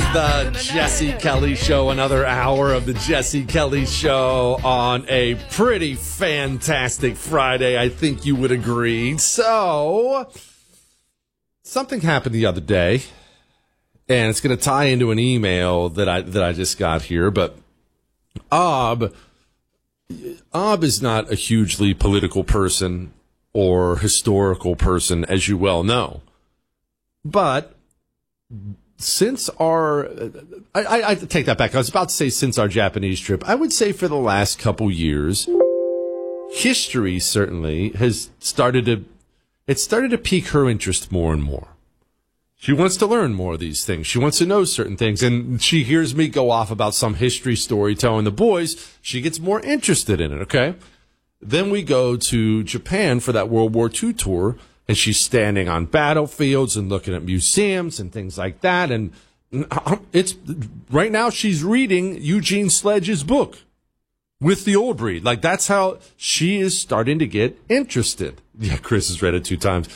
The Jesse Kelly Show, another hour of the Jesse Kelly Show on a pretty fantastic Friday. I think you would agree. So, something happened the other day, and it's going to tie into an email that I just got here. But Ob is not a hugely political person or historical person, as you well know. But since I take that back. I was about to say since our Japanese trip. I would say for the last couple years, history certainly has started to pique her interest more and more. She wants to learn more of these things. She wants to know certain things. And she hears me go off about some history story telling the boys. She gets more interested in it, okay? Then we go to Japan for that World War II tour. And she's standing on battlefields and looking at museums and things like that. And it's right now she's reading Eugene Sledge's book, With the Old Breed. Like, that's how she is starting to get interested. Yeah, Chris has read it 2 times.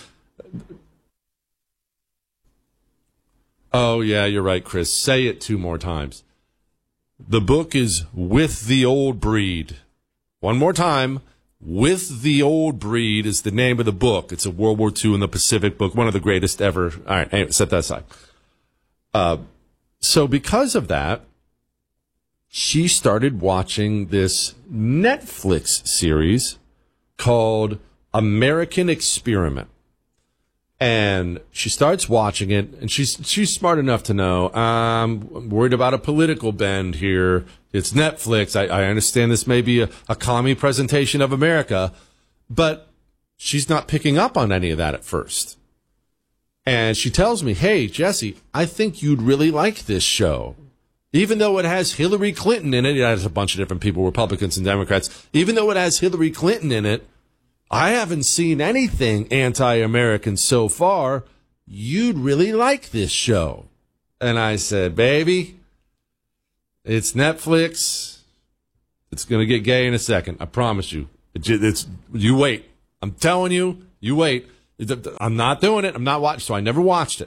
Oh, yeah, you're right, Chris. Say it 2 more times. The book is With the Old Breed. One more time. With the Old Breed is the name of the book. It's a World War II in the Pacific book, one of the greatest ever. All right, anyway, set that aside. So because of that, she started watching this Netflix series called American Experiment. And she starts watching it, and she's smart enough to know, I'm worried about a political bend here. It's Netflix. I understand this may be a commie presentation of America, but she's not picking up on any of that at first. And she tells me, hey, Jesse, I think you'd really like this show. Even though it has Hillary Clinton in it, it has a bunch of different people, Republicans and Democrats. Even though it has Hillary Clinton in it, I haven't seen anything anti-American so far. You'd really like this show. And I said, baby, it's Netflix. It's going to get gay in a second. I promise you. You wait. I'm telling you, you wait. I'm not doing it. I'm not watching. So I never watched it.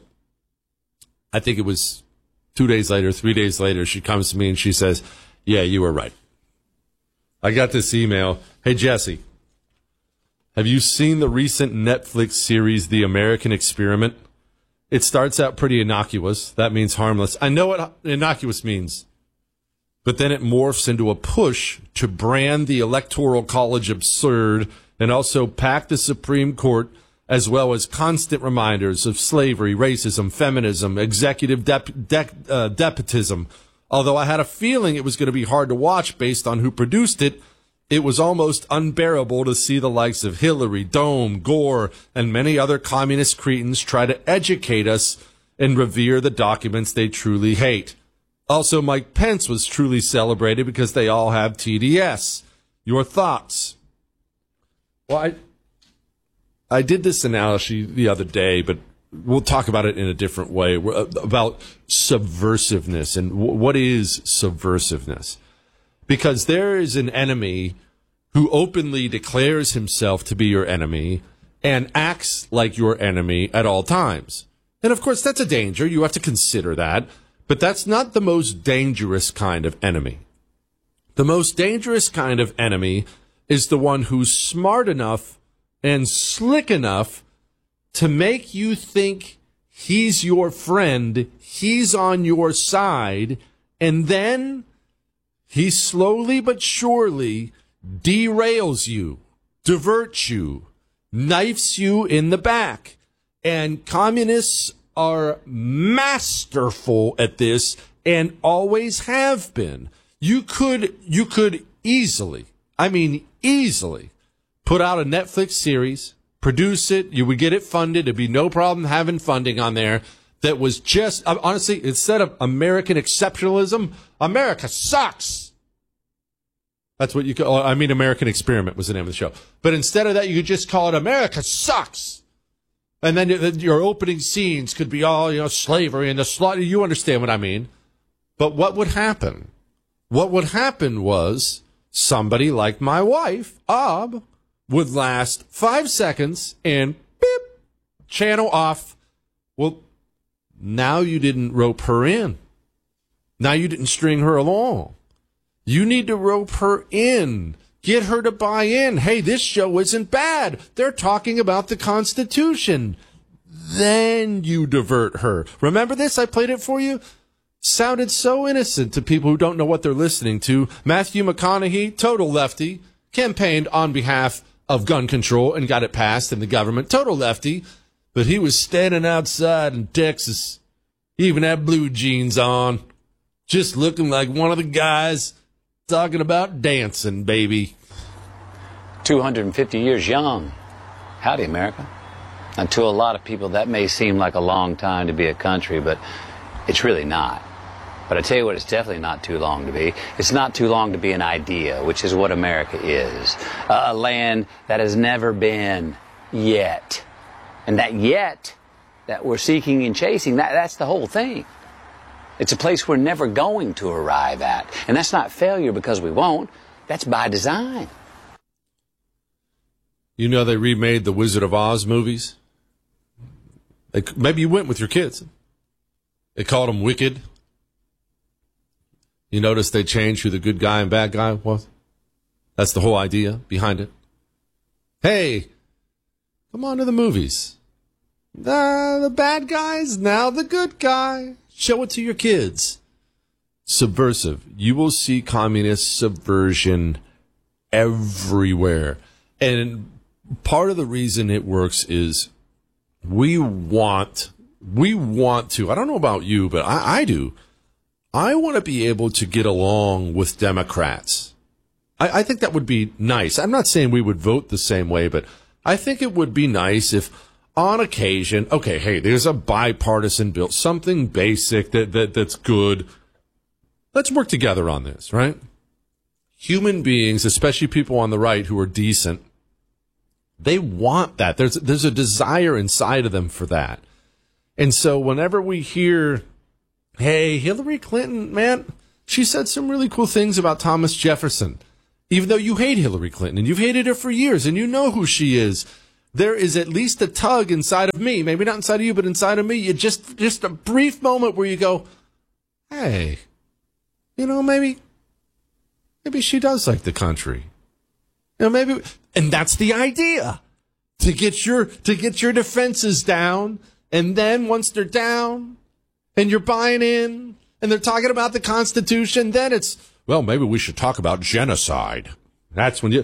I think it was 2 days later, 3 days later, she comes to me and she says, yeah, you were right. I got this email. Hey, Jesse. Have you seen the recent Netflix series, The American Experiment? It starts out pretty innocuous. That means harmless. I know what innocuous means. But then it morphs into a push to brand the Electoral College absurd and also pack the Supreme Court, as well as constant reminders of slavery, racism, feminism, executive despotism. Although I had a feeling it was going to be hard to watch based on who produced it, it was almost unbearable to see the likes of Hillary, Dome, Gore, and many other communist cretins try to educate us and revere the documents they truly hate. Also, Mike Pence was truly celebrated because they all have TDS. Your thoughts? Well, I did this analogy the other day, but we'll talk about it in a different way, about subversiveness and what is subversiveness. Because there is an enemy who openly declares himself to be your enemy and acts like your enemy at all times. And of course, that's a danger. You have to consider that. But that's not the most dangerous kind of enemy. The most dangerous kind of enemy is the one who's smart enough and slick enough to make you think he's your friend, he's on your side, and then he slowly but surely derails you, diverts you, knifes you in the back. And communists are masterful at this and always have been. You could easily put out a Netflix series, produce it, you would get it funded, it'd be no problem having funding on there that was just, honestly, instead of American exceptionalism, America sucks. That's what you call, American Experiment was the name of the show. But instead of that, you could just call it America Sucks. And then your opening scenes could be all, slavery and the slaughter. You understand what I mean. But what would happen? What would happen was somebody like my wife, Ob, would last 5 seconds and beep, channel off. Well, now you didn't rope her in. Now you didn't string her along. You need to rope her in. Get her to buy in. Hey, this show isn't bad. They're talking about the Constitution. Then you divert her. Remember this? I played it for you. Sounded so innocent to people who don't know what they're listening to. Matthew McConaughey, total lefty, campaigned on behalf of gun control and got it passed in the government. Total lefty. But he was standing outside in Texas. He even had blue jeans on. Just looking like one of the guys talking about dancing, baby. 250 years young. Howdy, America. And to a lot of people, that may seem like a long time to be a country, but it's really not. But I tell you what, it's definitely not too long to be. It's not too long to be an idea, which is what America is. A land that has never been yet. And that yet that we're seeking and chasing, that's the whole thing. It's a place we're never going to arrive at. And that's not failure because we won't. That's by design. You know they remade the Wizard of Oz movies? Maybe you went with your kids. They called them Wicked. You notice they changed who the good guy and bad guy was? That's the whole idea behind it. Hey, come on to the movies. The bad guy's now the good guy. Show it to your kids. Subversive. You will see communist subversion everywhere. And part of the reason it works is we want to, I don't know about you, but I do. I want to be able to get along with Democrats. I think that would be nice. I'm not saying we would vote the same way, but I think it would be nice if on occasion, okay, hey, there's a bipartisan bill, something basic that's good. Let's work together on this, right? Human beings, especially people on the right who are decent, they want that. There's a desire inside of them for that. And so whenever we hear, hey, Hillary Clinton, man, she said some really cool things about Thomas Jefferson. Even though you hate Hillary Clinton and you've hated her for years and you know who she is, there is at least a tug inside of me, maybe not inside of you, but inside of me, you just a brief moment where you go, hey, you know, maybe she does like the country. You know, maybe, and that's the idea, to get your defenses down, and then once they're down, and you're buying in, and they're talking about the Constitution, then it's, well, maybe we should talk about genocide. That's when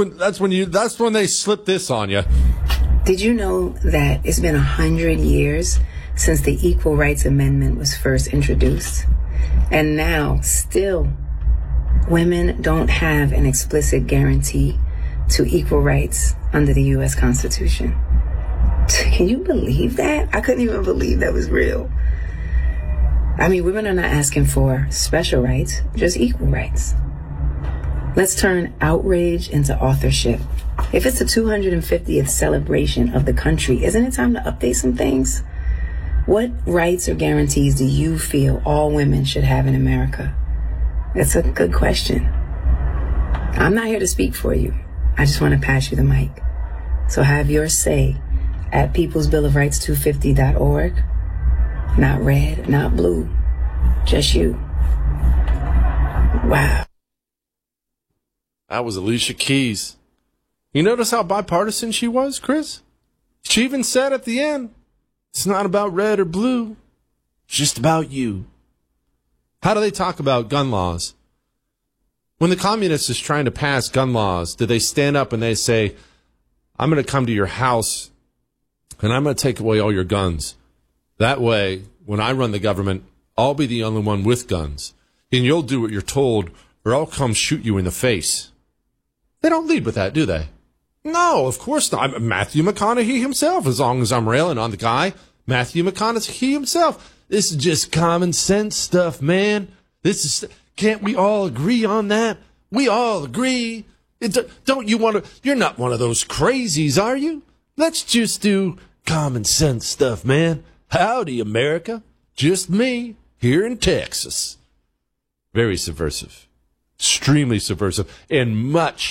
they slip this on you. Did you know that it's been 100 years since the Equal Rights Amendment was first introduced? And now, still, women don't have an explicit guarantee to equal rights under the U.S. Constitution. Can you believe that? I couldn't even believe that was real. I mean, women are not asking for special rights, just equal rights. Let's turn outrage into authorship. If it's the 250th celebration of the country, isn't it time to update some things? What rights or guarantees do you feel all women should have in America? That's a good question. I'm not here to speak for you. I just want to pass you the mic. So have your say at peoplesbillofrights250.org. Not red, not blue, just you. Wow. That was Alicia Keys. You notice how bipartisan she was, Chris? She even said at the end, it's not about red or blue, it's just about you. How do they talk about gun laws? When the communists is trying to pass gun laws, do they stand up and they say, I'm going to come to your house and I'm going to take away all your guns. That way, when I run the government, I'll be the only one with guns. And you'll do what you're told or I'll come shoot you in the face. They don't lead with that, do they? No, of course not. Matthew McConaughey himself, as long as I'm railing on the guy, Matthew McConaughey himself. This is just common sense stuff, man. Can't we all agree on that? We all agree. Don't you want to, you're not one of those crazies, are you? Let's just do common sense stuff, man. Howdy, America. Just me here in Texas. Very subversive. Extremely subversive. And much,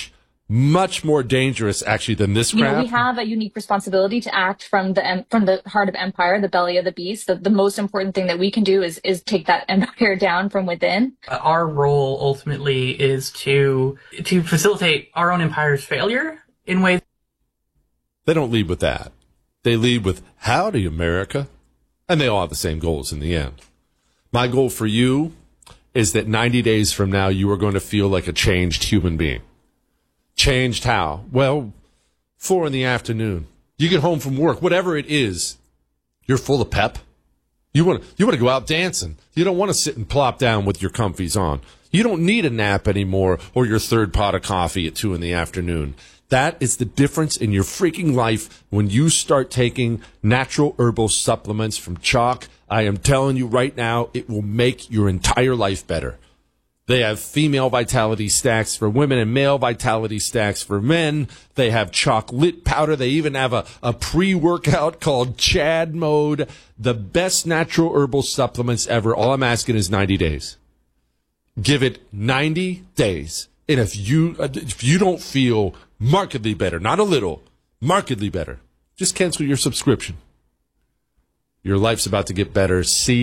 much more dangerous, actually, than this crap. We have a unique responsibility to act from the heart of empire, the belly of the beast. The most important thing that we can do is take that empire down from within. Our role ultimately is to facilitate our own empire's failure in ways. They don't lead with that. They lead with, howdy, America. And they all have the same goals in the end. My goal for you is that 90 days from now, you are going to feel like a changed human being. Changed how? Well, 4 p.m. You get home from work, whatever it is, you're full of pep. You want to go out dancing. You don't want to sit and plop down with your comfies on. You don't need a nap anymore or your third pot of coffee at 2 p.m. That is the difference in your freaking life when you start taking natural herbal supplements from Choq. I am telling you right now, it will make your entire life better. They have female vitality stacks for women and male vitality stacks for men. They have chocolate powder. They even have a pre-workout called Chad Mode. The best natural herbal supplements ever. All I'm asking is 90 days. Give it 90 days. And if you don't feel markedly better, not a little, markedly better, just cancel your subscription. Your life's about to get better.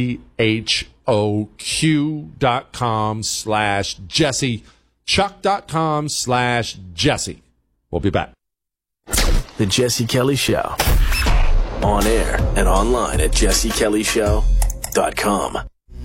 CHOQ.com/Jesse. Choq.com/Jesse. We'll be back. The Jesse Kelly Show. On air and online at jessekellyshow.com.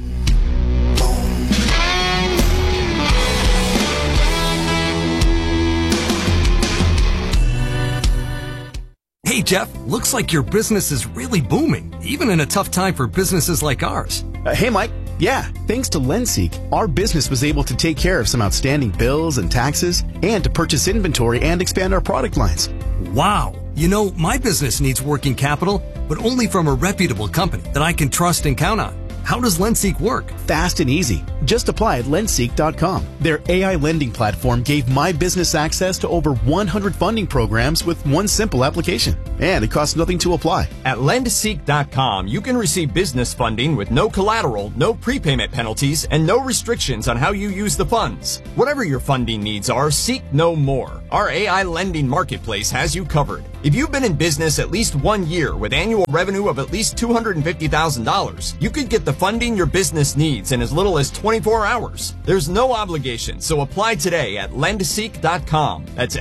Hey, Jeff, looks like your business is really booming, even in a tough time for businesses like ours. Hey, Mike. Yeah, thanks to Lenseek, our business was able to take care of some outstanding bills and taxes and to purchase inventory and expand our product lines. Wow. You know, my business needs working capital, but only from a reputable company that I can trust and count on. How does Lenseek work? Fast and easy. Just apply at lenseek.com. Their AI lending platform gave my business access to over 100 funding programs with one simple application. And it costs nothing to apply. At lendseek.com, you can receive business funding with no collateral, no prepayment penalties, and no restrictions on how you use the funds. Whatever your funding needs are, seek no more. Our AI lending marketplace has you covered. If you've been in business at least 1 year with annual revenue of at least $250,000, you could get the funding your business needs in as little as 24 hours. There's no obligation, so apply today at lendseek.com. That's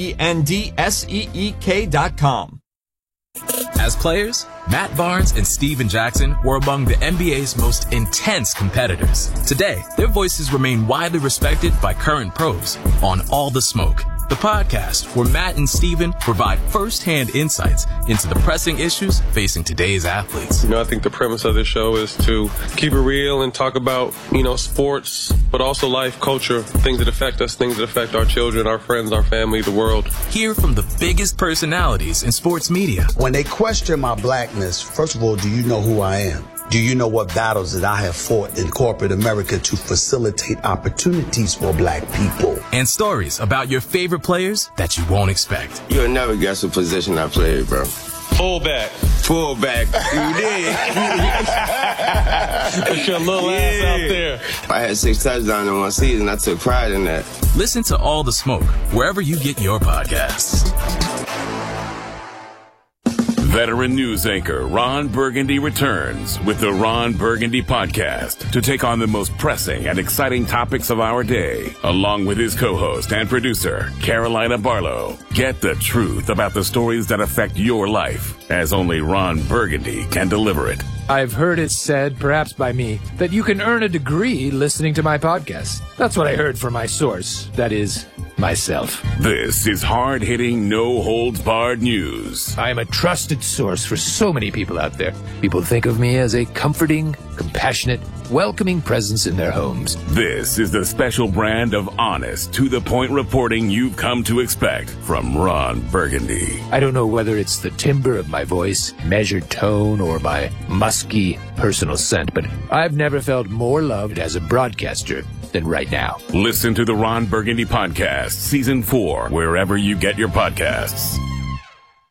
LENDSEEK.com. As players, Matt Barnes and Steven Jackson were among the NBA's most intense competitors. Today, their voices remain widely respected by current pros on All the Smoke, the podcast where Matt and Steven provide first-hand insights into the pressing issues facing today's athletes. You know, I think the premise of this show is to keep it real and talk about, sports, but also life, culture, things that affect us, things that affect our children, our friends, our family, the world. Hear from the biggest personalities in sports media. When they question my blackness, first of all, do you know who I am? Do you know what battles that I have fought in corporate America to facilitate opportunities for black people? And stories about your favorite players that you won't expect. You'll never guess what position I played, bro. Fullback. Fullback. You did. Put your little ass out there. I had 6 touchdowns in one season. I took pride in that. Listen to All the Smoke wherever you get your podcasts. Veteran news anchor Ron Burgundy returns with the Ron Burgundy Podcast to take on the most pressing and exciting topics of our day, along with his co-host and producer, Carolina Barlow. Get the truth about the stories that affect your life, as only Ron Burgundy can deliver it. I've heard it said, perhaps by me, that you can earn a degree listening to my podcast. That's what I heard from my source. That is, myself. This is hard-hitting, no-holds-barred news. I am a trusted source for so many people out there. People think of me as a comforting, compassionate, welcoming presence in their homes. This is the special brand of honest, to-the-point reporting you've come to expect from Ron Burgundy. I don't know whether it's the timbre of my voice, measured tone, or my musky personal scent, but I've never felt more loved as a broadcaster than right now. Listen to the Ron Burgundy Podcast, Season 4, wherever you get your podcasts.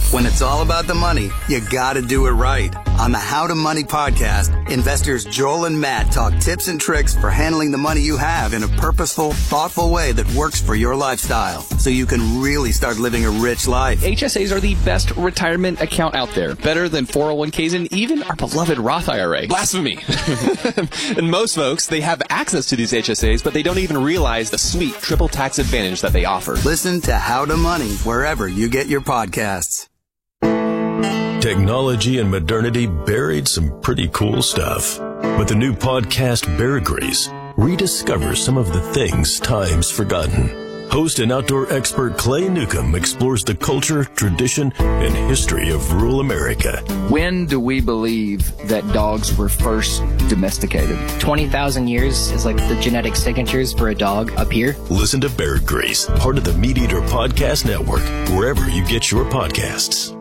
When it's all about the money, you gotta do it right. On the How to Money podcast, investors Joel and Matt talk tips and tricks for handling the money you have in a purposeful, thoughtful way that works for your lifestyle, so you can really start living a rich life. HSAs are the best retirement account out there, better than 401ks and even our beloved Roth IRA. Blasphemy. And most folks, they have access to these HSAs, but they don't even realize the sweet triple tax advantage that they offer. Listen to How to Money wherever you get your podcasts. Technology and modernity buried some pretty cool stuff. With the new podcast Bear Grease, rediscover some of the things time's forgotten. Host and outdoor expert Clay Newcomb explores the culture, tradition, and history of rural America. When do we believe that dogs were first domesticated? 20,000 years is like the genetic signatures for a dog up here. Listen to Bear Grease, part of the Meat Eater Podcast Network, wherever you get your podcasts.